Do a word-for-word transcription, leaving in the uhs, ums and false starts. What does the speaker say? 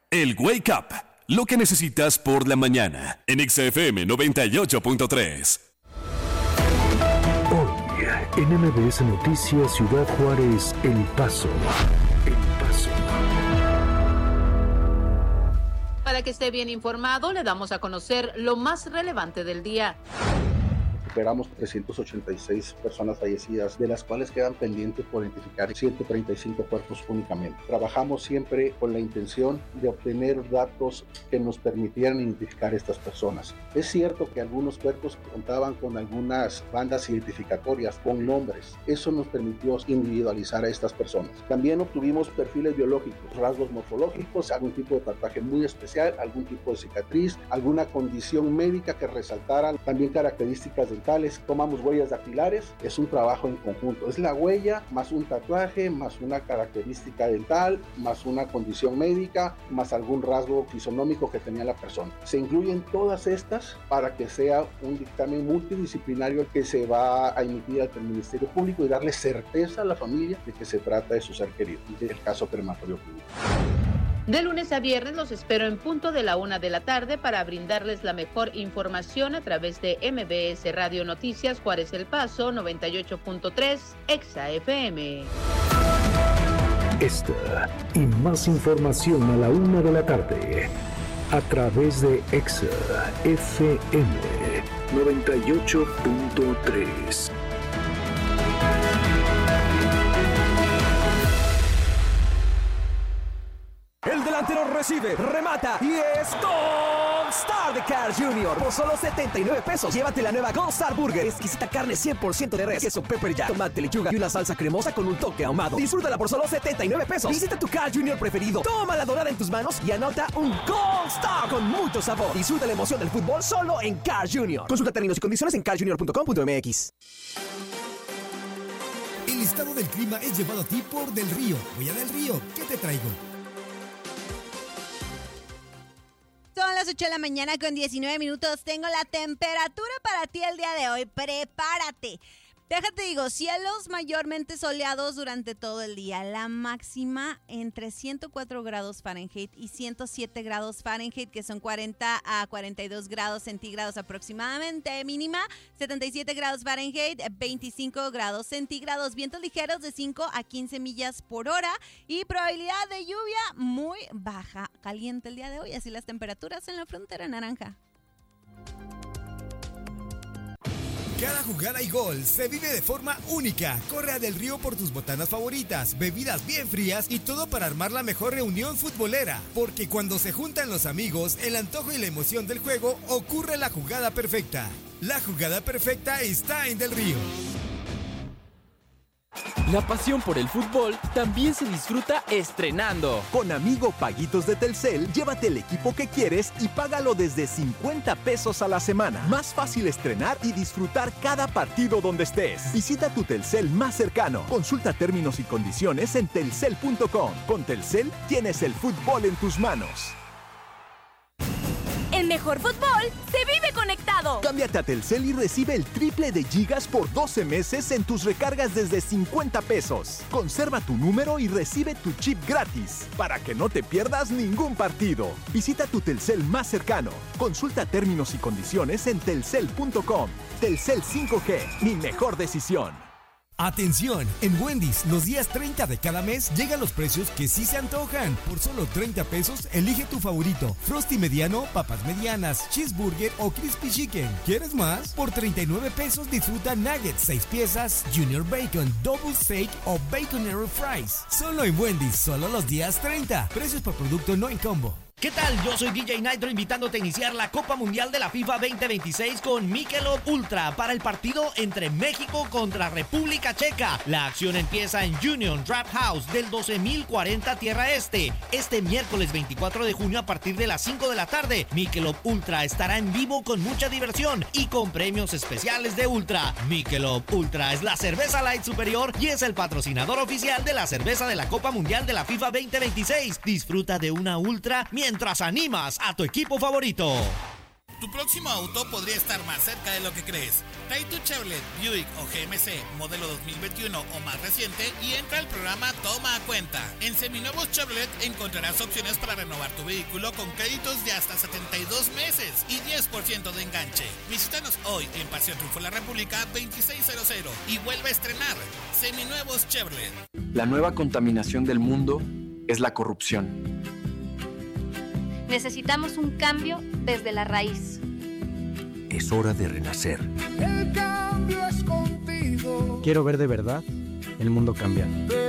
El Wake Up, lo que necesitas por la mañana, en X F M noventa y ocho punto tres. Hoy, en M B S Noticias Ciudad Juárez, El Paso. El Paso. Para que esté bien informado, le damos a conocer lo más relevante del día. Recuperamos trescientas ochenta y seis personas fallecidas, de las cuales quedan pendientes por identificar ciento treinta y cinco cuerpos únicamente. Trabajamos siempre con la intención de obtener datos que nos permitieran identificar a estas personas. Es cierto que algunos cuerpos contaban con algunas bandas identificatorias, con nombres. Eso nos permitió individualizar a estas personas. También obtuvimos perfiles biológicos, rasgos morfológicos, algún tipo de tatuaje muy especial, algún tipo de cicatriz, alguna condición médica que resaltara, también características de tomamos huellas dactilares. Es un trabajo en conjunto, es la huella más un tatuaje, más una característica dental, más una condición médica, más algún rasgo fisonómico que tenía la persona. Se incluyen todas estas para que sea un dictamen multidisciplinario que se va a emitir ante el Ministerio Público y darle certeza a la familia de que se trata de su ser querido, del caso crematorio público. De lunes a viernes los espero en punto de la una de la tarde para brindarles la mejor información a través de M B S Radio Noticias Juárez El Paso noventa y ocho punto tres Exa F M. Esta y más información a la una de la tarde a través de Exa F M noventa y ocho punto tres. El delantero recibe, remata y es Gold Star de Carl junior Por solo setenta y nueve pesos, llévate la nueva Gold Star Burger. Exquisita carne cien por ciento de res, queso pepper jack, tomate, lechuga y una salsa cremosa con un toque ahumado. Disfrútala por solo setenta y nueve pesos. Visita tu Carl junior preferido, toma la dorada en tus manos y anota un Gold Star con mucho sabor. Disfruta la emoción del fútbol solo en Carl junior Consulta términos y condiciones en carl junior punto com punto m x. El estado del clima es llevado a ti por Del Río. Voy a Del Río, ¿qué te traigo? Son las ocho de la mañana con diecinueve minutos. Tengo la temperatura para ti el día de hoy. Prepárate. Déjate digo, cielos mayormente soleados durante todo el día. La máxima entre ciento cuatro grados Fahrenheit y ciento siete grados Fahrenheit, que son cuarenta a cuarenta y dos grados centígrados aproximadamente. Mínima setenta y siete grados Fahrenheit, veinticinco grados centígrados. Vientos ligeros de cinco a quince millas por hora y probabilidad de lluvia muy baja. Caliente el día de hoy, así las temperaturas en la frontera naranja. Cada jugada y gol se vive de forma única. Corre a Del Río por tus botanas favoritas, bebidas bien frías y todo para armar la mejor reunión futbolera. Porque cuando se juntan los amigos, el antojo y la emoción del juego, ocurre la jugada perfecta. La jugada perfecta está en Del Río. La pasión por el fútbol también se disfruta estrenando. Con Amigo Paguitos de Telcel, llévate el equipo que quieres y págalo desde cincuenta pesos a la semana. Más fácil estrenar y disfrutar cada partido donde estés. Visita tu Telcel más cercano. Consulta términos y condiciones en telcel punto com. Con Telcel tienes el fútbol en tus manos. El mejor fútbol se vive conectado. Cámbiate a Telcel y recibe el triple de gigas por doce meses en tus recargas desde cincuenta pesos. Conserva tu número y recibe tu chip gratis para que no te pierdas ningún partido. Visita tu Telcel más cercano. Consulta términos y condiciones en telcel punto com. Telcel cinco G, mi mejor decisión. Atención, en Wendy's, los días treinta de cada mes llegan los precios que sí se antojan. Por solo treinta pesos, elige tu favorito. Frosty mediano, papas medianas, cheeseburger o crispy chicken. ¿Quieres más? Por treinta y nueve pesos disfruta nuggets, seis piezas, junior bacon, double steak o baconero fries. Solo en Wendy's, solo los días treinta. Precios por producto, no en combo. ¿Qué tal? Yo soy D J Nitro invitándote a iniciar la Copa Mundial de la FIFA veinte veintiséis con Michelob Ultra para el partido entre México contra República Checa. La acción empieza en Union Draft House del doce mil cuarenta Tierra Este. Este miércoles veinticuatro de junio a partir de las cinco de la tarde. Michelob Ultra estará en vivo con mucha diversión y con premios especiales de Ultra. Michelob Ultra es la cerveza light superior y es el patrocinador oficial de la cerveza de la Copa Mundial de la FIFA veinte veintiséis. Disfruta de una Ultra mientras animas a tu equipo favorito. Tu próximo auto podría estar más cerca de lo que crees. Trae tu Chevrolet, Buick o G M C modelo dos mil veintiuno o más reciente y entra al programa Toma a Cuenta. En Seminuevos Chevrolet encontrarás opciones para renovar tu vehículo con créditos de hasta setenta y dos meses y diez por ciento de enganche. Visítanos hoy en Paseo Triunfo La República veintiséiscientos y vuelve a estrenar Seminuevos Chevrolet. La nueva contaminación del mundo es la corrupción. Necesitamos un cambio desde la raíz. Es hora de renacer. El cambio es contigo. Quiero ver de verdad el mundo cambiar.